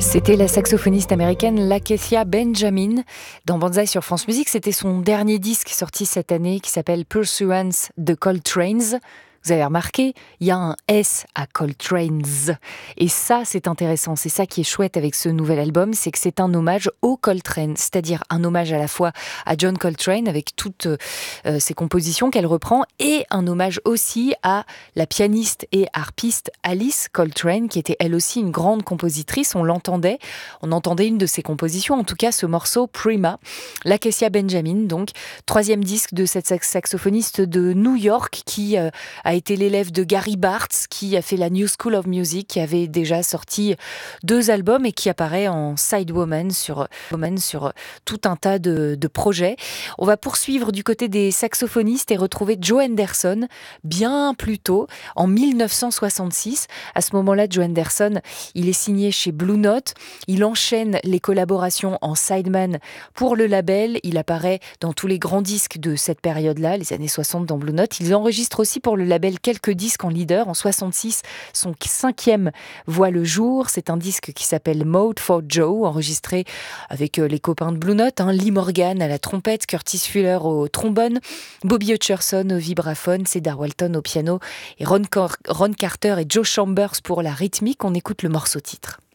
C'était la saxophoniste américaine Lakecia Benjamin. Dans Banzai sur France Musique, c'était son dernier disque sorti cette année qui s'appelle Pursuance de Coltrane's. Vous avez remarqué, il y a un S à Coltrane's. Et ça, c'est intéressant. C'est ça qui est chouette avec ce nouvel album, c'est que c'est un hommage au Coltrane. C'est-à-dire un hommage à la fois à John Coltrane avec toutes ses compositions qu'elle reprend et un hommage aussi à la pianiste et harpiste Alice Coltrane qui était elle aussi une grande compositrice. On entendait une de ses compositions, en tout cas ce morceau Prima. Lakecia Benjamin, donc, troisième disque de cette saxophoniste de New York qui a été l'élève de Gary Bartz, qui a fait la New School of Music, qui avait déjà sorti 2 albums et qui apparaît en sidewoman sur tout un tas de projets. On va poursuivre du côté des saxophonistes et retrouver Joe Henderson bien plus tôt, en 1966. À ce moment-là, Joe Henderson, il est signé chez Blue Note. Il enchaîne les collaborations en sideman pour le label. Il apparaît dans tous les grands disques de cette période-là, les années 60 dans Blue Note. Il enregistre aussi pour le label quelques disques en leader. En 66, son 5e voit le jour. C'est un disque qui s'appelle Mode for Joe, enregistré avec les copains de Blue Note, Lee Morgan à la trompette, Curtis Fuller au trombone, Bobby Hutcherson au vibraphone, Cedar Walton au piano et Ron Carter et Joe Chambers pour la rythmique. On écoute le morceau titre.